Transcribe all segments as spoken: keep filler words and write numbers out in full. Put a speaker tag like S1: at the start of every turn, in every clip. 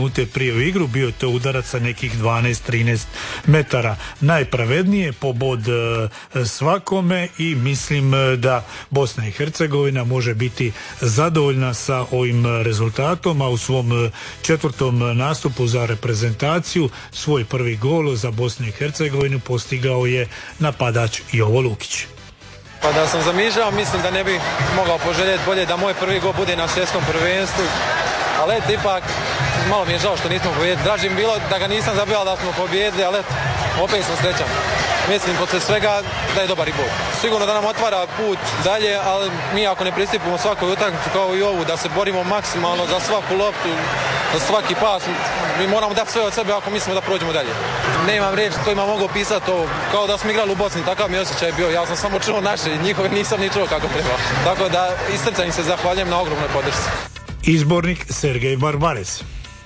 S1: minute prije u igru, bio je to udarac sa nekih dvanaest trinaest metara. Najpravednije, pobod svakome i mislim da Bosna i Hercegovina može biti zadovoljna sa ovim rezultatom, a u svom četvrtom nastupu za reprezentaciju svoj prvi gol za Bosnu i Hercegovinu postigao je napadač Jovo Lukić.
S2: Pa da sam zamišljao, mislim da ne bi mogao poželjeti bolje da moj prvi gol bude na svjetskom prvenstvu, ali eto, ipak malo mi je žao što nismo pobijedili. Draže mi bilo da ga nisam zabio, da smo pobijedili, ali eto, opet sam srećan. Mislim, poslije svega, da je dobar i gol. Sigurno da nam otvara put dalje, ali mi ako ne pristupimo svakoj utakmici kao i ovu, da se borimo maksimalno za svaku loptu, za svaki pas, mi moramo dati sve od sebe ako mislimo da prođemo dalje. Nemam riječi kojima mogu opisati ovo, kao da smo igrali u Bosni, takav mi osjećaj bio. Ja sam samo čuo naše, njihove nisam ni čuo kako treba. Tako da iz srca im se zahvaljujem na ogromnoj podršci.
S1: Izbornik Sergej Barbarec.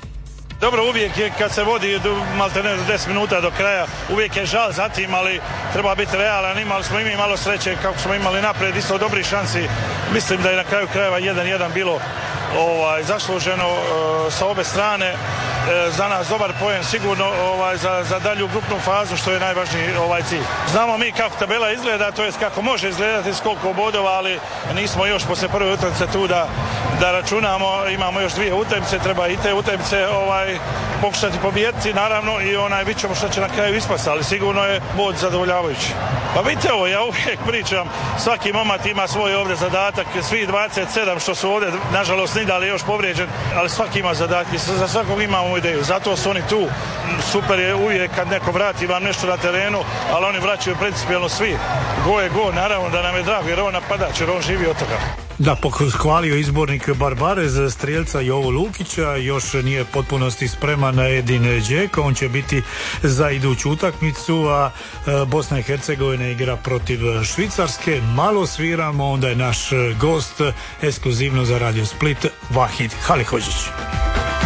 S3: Dobro, uvijek je kad se vodi malte ne deset minuta do kraja, uvijek je žal za tim, ali treba biti realan. Imali smo i mi malo sreće kako smo imali napred, isto dobrih šansi. Mislim da je na kraju krajeva jedan jedan bilo ovaj, zasluženo uh, sa obe strane. E, za nas dobar poen sigurno ovaj, za, za dalju grupnu fazu, što je najvažniji ovaj cilj. Znamo mi kako tabela izgleda, to jest kako može izgledati s koliko bodova, ali nismo još posle prve utakmice tu da, da računamo. Imamo još dvije utakmice, treba i te utakmice ovaj, pokušati pobijediti, naravno, i onaj vidit ćemo što će na kraju ispasti, ali sigurno je bod zadovoljavajući. Pa vidite ovo, ja uvijek pričam, svaki momak ima svoj ovdje zadatak, svi dvadeset sedam što su ovdje, nažalost Nidal je još povrijeđen, ali svaki ima zadatak i za svakog imamo ideju, zato su oni tu. Super je uvijek kad neko vrati vam nešto na terenu, ali oni vraćaju principijelno svi. Go je go, naravno da nam je drago jer on napadač, jer on živi od toga.
S1: Da, pohvalio izbornik Barbarez strijelca Jovo Lukića, još nije potpunosti spreman Edin Džeko, on će biti za iduću utakmicu, a Bosna i Hercegovina igra protiv Švicarske. Malo sviramo, onda je naš gost ekskluzivno za Radio Split Vahid Halihođić.